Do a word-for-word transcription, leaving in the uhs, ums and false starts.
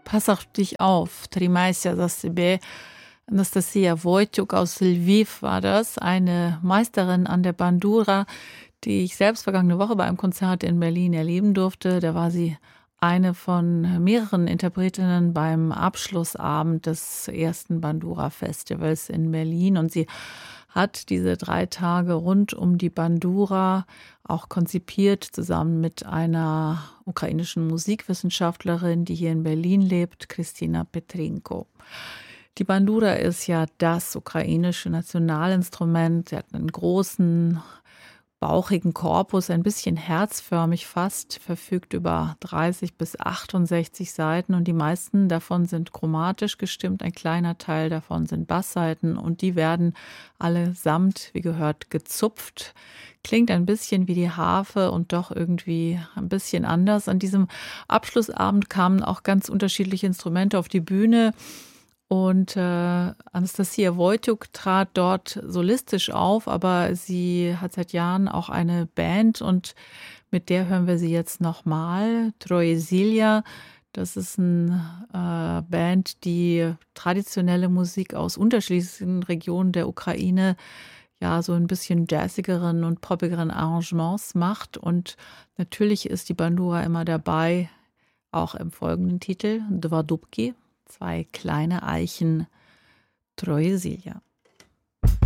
Pass auf dich auf, Trimajся za sebe. Anastasia Wojciuk aus Lviv war das, eine Meisterin an der Bandura, die ich selbst vergangene Woche bei einem Konzert in Berlin erleben durfte. Da war sie eine von mehreren Interpretinnen beim Abschlussabend des ersten Bandura-Festivals in Berlin. Und sie hat diese drei Tage rund um die Bandura auch konzipiert, zusammen mit einer ukrainischen Musikwissenschaftlerin, die hier in Berlin lebt, Kristina Petrinko. Die Bandura ist ja das ukrainische Nationalinstrument. Sie hat einen großen, bauchigen Korpus, ein bisschen herzförmig fast, verfügt über dreißig bis achtundsechzig Saiten und die meisten davon sind chromatisch gestimmt. Ein kleiner Teil davon sind Basssaiten und die werden allesamt, wie gehört, gezupft. Klingt ein bisschen wie die Harfe und doch irgendwie ein bisschen anders. An diesem Abschlussabend kamen auch ganz unterschiedliche Instrumente auf die Bühne. Und äh, Anastasia Wojciuk trat dort solistisch auf, aber sie hat seit Jahren auch eine Band und mit der hören wir sie jetzt nochmal. Troje Silja, das ist eine äh, Band, die traditionelle Musik aus unterschiedlichen Regionen der Ukraine ja so ein bisschen jazzigeren und poppigeren Arrangements macht. Und natürlich ist die Bandura immer dabei, auch im folgenden Titel, Dva Dubki. Zwei kleine Eichen, Troje Silja.